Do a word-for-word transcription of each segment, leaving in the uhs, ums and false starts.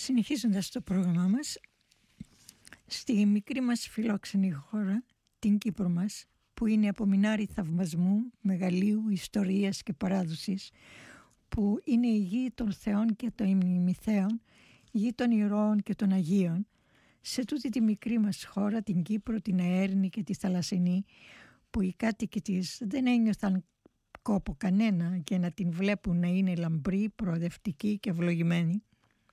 Συνεχίζοντας το πρόγραμμά μας, στη μικρή μας φιλόξενη χώρα, την Κύπρο μας, που είναι απομεινάρη θαυμασμού, μεγαλείου, ιστορίας και παράδοσης, που είναι η γη των θεών και των ημιμηθέων, γη των ηρώων και των Αγίων, σε τούτη τη μικρή μας χώρα, την Κύπρο, την αέρινη και τη θαλασσινή, που οι κάτοικοι της δεν ένιωθαν κόπο κανένα και να την βλέπουν να είναι λαμπρή, προοδευτική και ευλογημένη.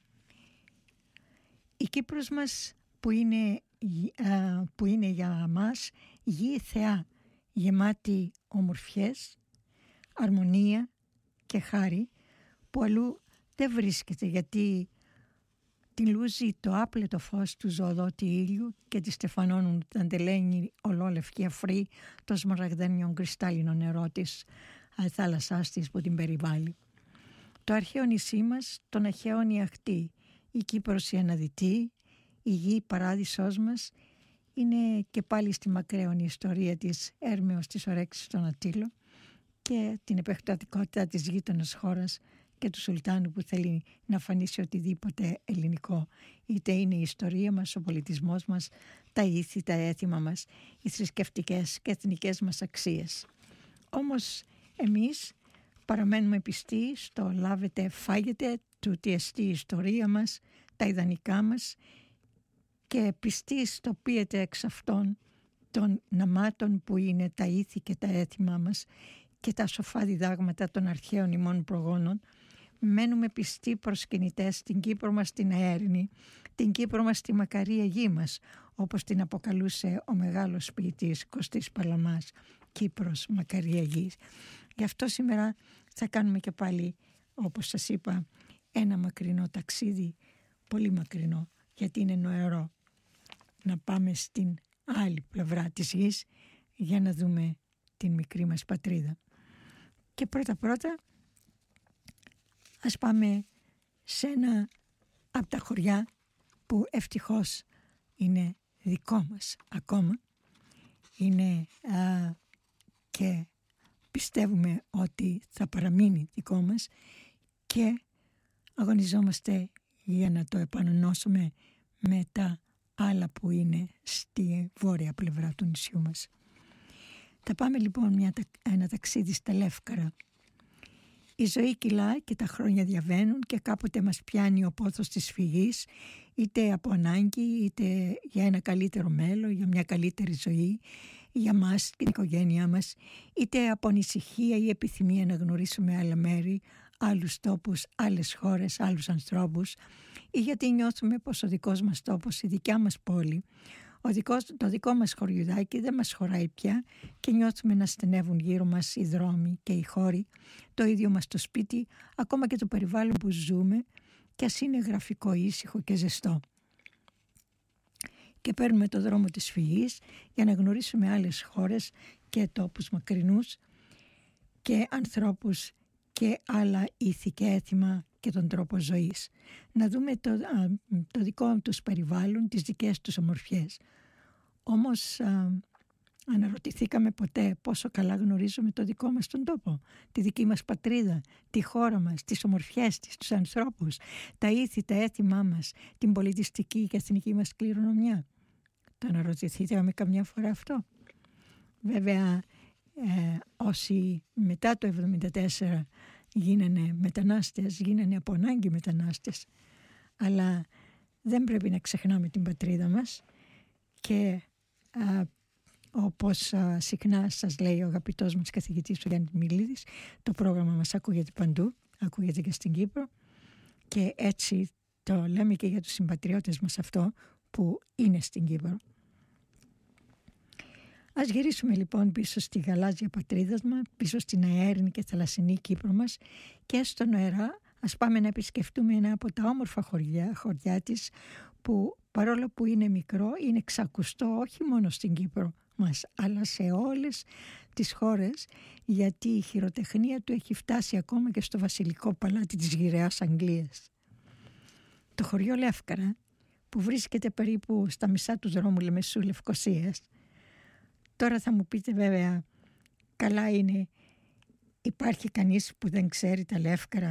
Η Κύπρος μας που είναι, που είναι για μας γη θεά, γεμάτη ομορφιές, αρμονία και χάρη, που αλλού δεν βρίσκεται, γιατί την λούζει το άπλετο φως του ζωοδότη ήλιου και τη στεφανώνουν τα ντελένη ολόλευκη αφρή το σμαραγδένιο κρυστάλλινο νερό της θάλασσάς της που την περιβάλλει. Το αρχαίο νησί μας, τον αχαίωνη αχτή, η Κύπρος η αναδυτή, η γη παράδεισός μας, είναι και πάλι στη μακραίωνη ιστορία της έρμεως της ορέξης των Αττήλων και την επεκτατικότητα της γείτονας χώρας και του Σουλτάνου που θέλει να φανίσει οτιδήποτε ελληνικό. Είτε είναι η ιστορία μας, ο πολιτισμός μας, τα ήθη, τα έθιμα μας, οι θρησκευτικές και εθνικές μας αξίες. Όμως εμείς παραμένουμε πιστοί στο λάβετε φάγετε, τούτη εστί η ιστορία μας, τα ιδανικά μας, και πιστοί στο πίετε εξ αυτών των ναμάτων που είναι τα ήθη και τα έθιμα μας και τα σοφά διδάγματα των αρχαίων ημών προγόνων. Μένουμε πιστοί προσκυνητές στην Κύπρο μας την αέρινη, την Κύπρο μας τη μακαρία γη μας, όπως την αποκαλούσε ο μεγάλος ποιητής Κωστής Παλαμάς, Κύπρος μακαρία γης. Γι' αυτό σήμερα θα κάνουμε και πάλι, όπως σας είπα, ένα μακρινό ταξίδι, πολύ μακρινό, γιατί είναι νοερό, να πάμε στην άλλη πλευρά της γης για να δούμε την μικρή μας πατρίδα. Και πρώτα πρώτα ας πάμε σε ένα από τα χωριά που ευτυχώς είναι δικό μας ακόμα. Είναι α, και πιστεύουμε ότι θα παραμείνει δικό μας και αγωνιζόμαστε για να το επανενώσουμε με τα άλλα που είναι στη βόρεια πλευρά του νησιού μας. Θα πάμε λοιπόν μια, ένα ταξίδι στα Λεύκαρα. Η ζωή κυλά και τα χρόνια διαβαίνουν και κάποτε μας πιάνει ο πόθος της φυγής, είτε από ανάγκη, είτε για ένα καλύτερο μέλλον, για μια καλύτερη ζωή, για μας, την οικογένειά μας, είτε από ανησυχία ή επιθυμία να γνωρίσουμε άλλα μέρη, άλλους τόπους, άλλες χώρες, άλλους ανθρώπους, ή γιατί νιώθουμε πως ο δικός μας τόπος, η δικιά μας πόλη, ο δικός, το δικό μας χωριουδάκι δεν μας χωράει πια και νιώθουμε να στενεύουν γύρω μας οι δρόμοι και οι χώροι, το ίδιο μας το σπίτι, ακόμα και το περιβάλλον που ζούμε, και ας είναι γραφικό, ήσυχο και ζεστό. Και παίρνουμε το δρόμο της φυγής για να γνωρίσουμε άλλες χώρες και τόπους μακρινούς και ανθρώπους και άλλα ήθη και έθιμα και τον τρόπο ζωής. Να δούμε το, α, το δικό τους περιβάλλον, τις δικές τους ομορφιές. Όμως α, αναρωτηθήκαμε ποτέ πόσο καλά γνωρίζουμε το δικό μας τον τόπο, τη δική μας πατρίδα, τη χώρα μας, τις ομορφιές της, τους ανθρώπους, τα ήθη, τα έθιμά μας, την πολιτιστική και εθνική μας κληρονομιά. Το αναρωτηθήκαμε καμιά φορά αυτό? Βέβαια, ε, όσοι μετά το εβδομήντα τέσσερα γίνανε μετανάστες, γίνανε από ανάγκη μετανάστες, αλλά δεν πρέπει να ξεχνάμε την πατρίδα μας και α, όπως α, συχνά σας λέει ο αγαπητός μας καθηγητής ο Γιάννης Μιλίδης, το πρόγραμμα μας ακούγεται παντού, ακούγεται και στην Κύπρο, και έτσι το λέμε και για τους συμπατριώτες μας αυτό που είναι στην Κύπρο. Ας γυρίσουμε λοιπόν πίσω στη γαλάζια πατρίδα μας, πίσω στην αέρινη και θαλασσινή Κύπρο μας, και στο νοερά ας πάμε να επισκεφτούμε ένα από τα όμορφα χωριά, χωριά της, που παρόλο που είναι μικρό είναι ξακουστό όχι μόνο στην Κύπρο μας αλλά σε όλες τις χώρες, γιατί η χειροτεχνία του έχει φτάσει ακόμα και στο βασιλικό παλάτι της γυραιάς Αγγλίας. Το χωριό Λεύκαρα, που βρίσκεται περίπου στα μισά του δρόμου Λεμεσού Λευκωσίας. Τώρα θα μου πείτε βέβαια, καλά είναι, υπάρχει κανείς που δεν ξέρει τα Λεύκαρα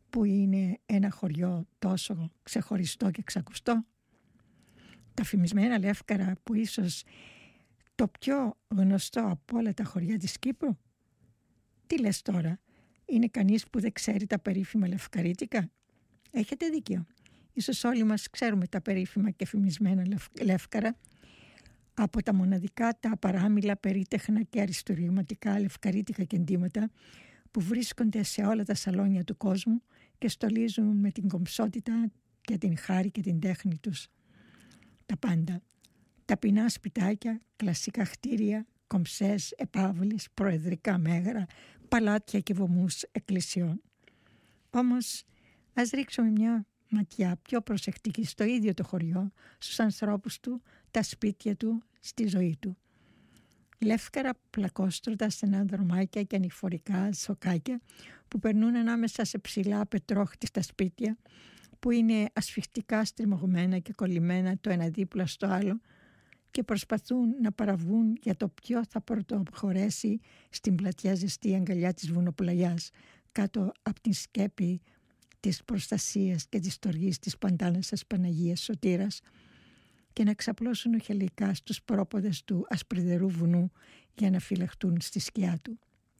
που είναι ένα χωριό τόσο ξεχωριστό και ξακουστό. Τα φημισμένα Λεύκαρα, που ίσως το πιο γνωστό από όλα τα χωριά της Κύπρου. Τι λες τώρα, είναι κανείς που δεν ξέρει τα περίφημα Λευκαρίτικα? Έχετε δίκιο. Ίσως όλοι μας ξέρουμε τα περίφημα και φημισμένα Λεύκαρα, από τα μοναδικά, τα απαράμιλα, περίτεχνα και αριστουργηματικά λευκαρίτικα κεντήματα που βρίσκονται σε όλα τα σαλόνια του κόσμου και στολίζουν με την κομψότητα και την χάρη και την τέχνη τους τα πάντα. Ταπεινά σπιτάκια, κλασικά κτίρια, κομψές επάβλεις, προεδρικά μέγαρα, παλάτια και βωμούς εκκλησιών. Όμως ας ρίξουμε μια ματιά πιο προσεκτική στο ίδιο το χωριό, στους ανθρώπους του, τα σπίτια του, στη ζωή του. Λεύκαρα πλακόστρωτα, στενά δρομάκια και ανηφορικά σοκάκια που περνούν ανάμεσα σε ψηλά πετρόχτιστα σπίτια που είναι ασφιχτικά στριμωγμένα και κολλημένα το ένα δίπλα στο άλλο και προσπαθούν να παραβγούν για το ποιο θα πρωτοχωρέσει στην πλατιά ζεστή αγκαλιά της βουνοπλαγιάς κάτω από την σκέπη της προστασίας και της στοργής της Παντάνασας Παναγίας Σωτήρας και να ξαπλώσουν οχελικά στους πρόποδες του ασπριδερού βουνού για να φυλαχτούν στη σκιά του.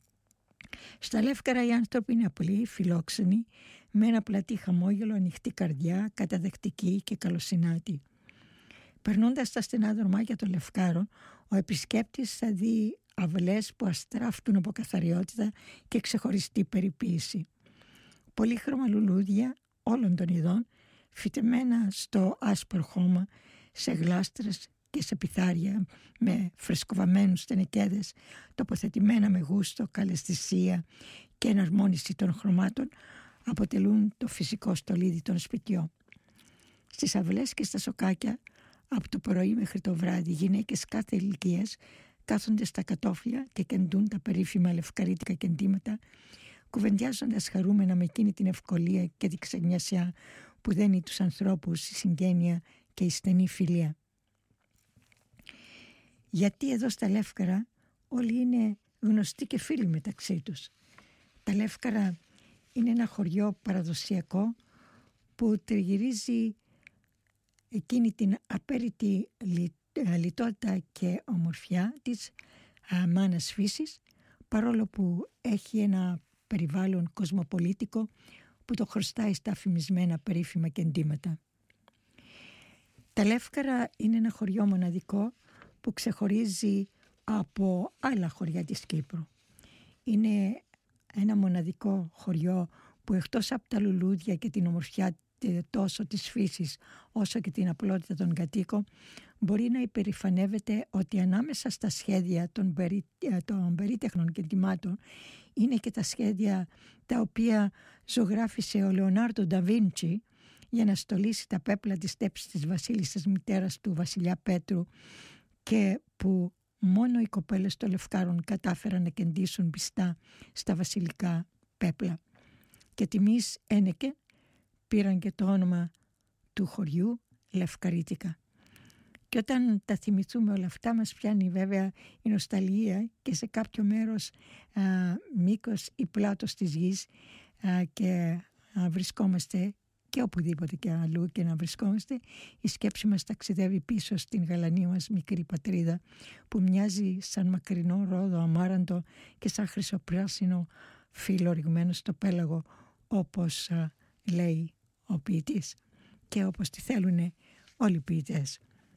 Στα Λεύκαρα οι άνθρωποι είναι απλοί, φιλόξενοι, με ένα πλατή χαμόγελο, ανοιχτή καρδιά, καταδεκτική και καλοσυνάτη. Περνώντας τα στενά δρομάκια των Λευκάρων, ο επισκέπτης θα δει αυλές που αστράφτουν από καθαριότητα και ξεχωριστή περιποίηση. Πολύχρωμα λουλούδια όλων των ειδών, φυτεμένα στο άσπρο χώμα, σε γλάστρες και σε πιθάρια με φρεσκοβαμένους τενεκέδες, τοποθετημένα με γούστο, καλαισθησία και εναρμόνιση των χρωμάτων, αποτελούν το φυσικό στολίδι των σπιτιών. Στις αυλές και στα σοκάκια, από το πρωί μέχρι το βράδυ, γυναίκες κάθε ηλικίας κάθονται στα κατόφλια και κεντούν τα περίφημα λευκαρίτικα κεντήματα, κουβεντιάζοντας χαρούμενα με εκείνη την ευκολία και την ξενιασιά που δένει τους ανθρώπους η συγγένεια και η στενή φιλία. Γιατί εδώ στα Λεύκαρα όλοι είναι γνωστοί και φίλοι μεταξύ τους. Τα Λεύκαρα είναι ένα χωριό παραδοσιακό που τριγυρίζει εκείνη την απέριτη λιτότητα και ομορφιά της α, μάνας φύσης, παρόλο που έχει ένα περιβάλλον κοσμοπολίτικο που το χρωστάει στα φημισμένα περίφημα κεντήματα. Τα Λεύκαρα είναι ένα χωριό μοναδικό που ξεχωρίζει από άλλα χωριά της Κύπρου. Είναι ένα μοναδικό χωριό που εκτός από τα λουλούδια και την ομορφιά τόσο της φύσης όσο και την απλότητα των κατοίκων, μπορεί να υπερηφανεύεται ότι ανάμεσα στα σχέδια των, περί, των περίτεχνων κεντημάτων είναι και τα σχέδια τα οποία ζωγράφισε ο Λεωνάρντο ντα Βίντσι για να στολίσει τα πέπλα της στέψης της βασίλισσας μητέρας του βασιλιά Πέτρου και που μόνο οι κοπέλες των Λευκάρων κατάφεραν να κεντήσουν πιστά στα βασιλικά πέπλα. Και τιμής ένεκε πήραν και το όνομα του χωριού Λευκαρίτικα. Και όταν τα θυμηθούμε όλα αυτά μας πιάνει βέβαια η νοσταλγία και σε κάποιο μέρος α, μήκος ή πλάτος της γης α, και α, βρισκόμαστε και οπουδήποτε και αλλού και να βρισκόμαστε, η σκέψη μας ταξιδεύει πίσω στην γαλανή μας μικρή πατρίδα που μοιάζει σαν μακρινό ρόδο αμάραντο και σαν χρυσοπράσινο φύλλο ρηγμένο στο πέλαγο, όπως α, λέει ο ποιητής και όπως τη θέλουν όλοι οι ποιητές.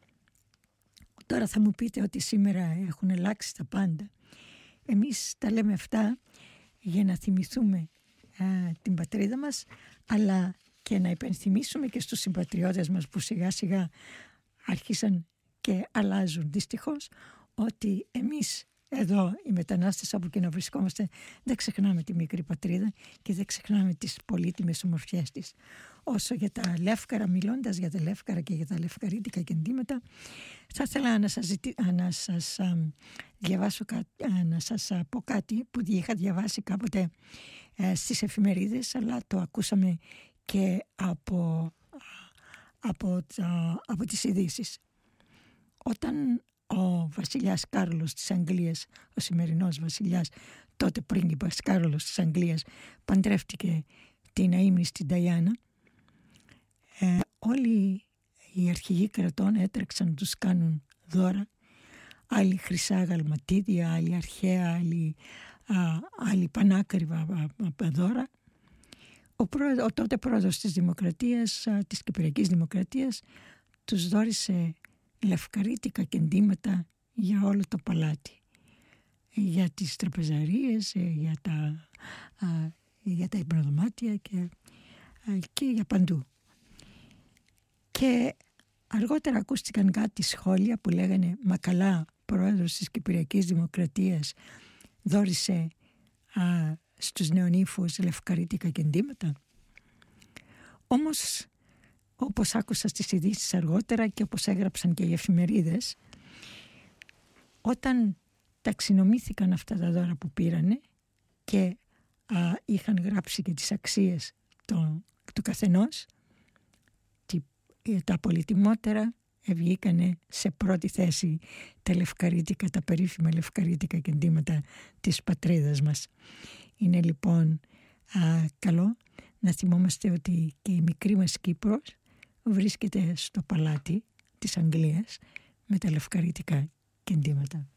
Τώρα θα μου πείτε ότι σήμερα έχουν αλλάξει τα πάντα. Εμείς τα λέμε αυτά για να θυμηθούμε α, την πατρίδα μας, αλλά και να υπενθυμίσουμε και στους συμπατριώτες μας που σιγά σιγά άρχισαν και αλλάζουν δυστυχώς, ότι εμείς εδώ οι μετανάστες όπου και να βρισκόμαστε δεν ξεχνάμε τη μικρή πατρίδα και δεν ξεχνάμε τις πολύτιμες ομορφιές της. Όσο για τα Λεύκαρα, μιλώντας για τα Λεύκαρα και για τα λευκαρίτικα κεντήματα, θα ήθελα να σας, ζητή, να σας α, διαβάσω κα, α, να σας α, πω κάτι που είχα διαβάσει κάποτε α, στις εφημερίδες, αλλά το ακούσαμε και από, από, τα, από τις ειδήσεις. Όταν ο βασιλιάς Κάρολος της Αγγλίας, ο σημερινός βασιλιάς, τότε πρίγκιπας Κάρολος της Αγγλίας, παντρεύτηκε την αείμνηστη Νταϊάννα, ε, όλοι οι αρχηγοί κρατών έτρεξαν να τους κάνουν δώρα, άλλοι χρυσά γαλματίδια, άλλοι αρχαία, άλλοι, α, άλλοι πανάκριβα α, α, δώρα. Ο, προ, ο τότε πρόεδρος της Δημοκρατίας, α, της Κυπριακής Δημοκρατίας, τους δώρισε λευκαρίτικα κεντήματα για όλο το παλάτι, για τις τραπεζαρίες, για τα, α, για τα υπνοδωμάτια και, α, και για παντού. Και αργότερα ακούστηκαν κάτι σχόλια που λέγανε «Μα καλά, πρόεδρος της Κυπριακής Δημοκρατίας δώρισε α, στους νεονύφους λευκαρίτικα κεντήματα». Όμως, όπως άκουσα στις ειδήσεις αργότερα και όπως έγραψαν και οι εφημερίδες, όταν ταξινομήθηκαν αυτά τα δώρα που πήρανε και α, είχαν γράψει και τις αξίες το, του καθενός, τα πολυτιμότερα βγήκανε σε πρώτη θέση τα λευκαρίτικα, τα περίφημα λευκαρίτικα κεντήματα της πατρίδας μας. Είναι λοιπόν α, καλό να θυμόμαστε ότι και η μικρή μας Κύπρος βρίσκεται στο παλάτι της Αγγλίας με τα λευκαρίτικα κεντήματα.